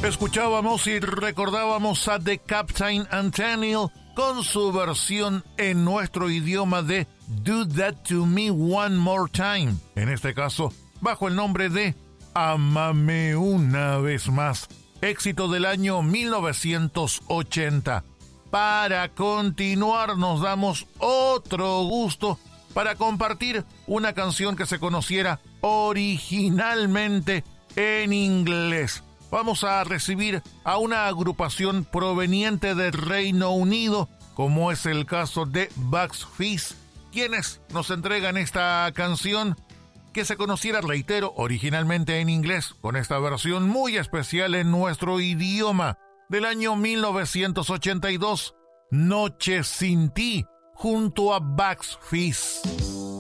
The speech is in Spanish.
Escuchábamos y recordábamos a The Captain and Daniel con su versión en nuestro idioma de Do That To Me One More Time, en este caso bajo el nombre de Ámame Una Vez Más, éxito del año 1980. Para continuar nos damos otro gusto para compartir una canción que se conociera originalmente en inglés. Vamos a recibir a una agrupación proveniente del Reino Unido, como es el caso de Bucks Fizz, quienes nos entregan esta canción que se conociera, reitero, originalmente en inglés, con esta versión muy especial en nuestro idioma del año 1982, Noche Sin Ti, junto a Bucks Fizz.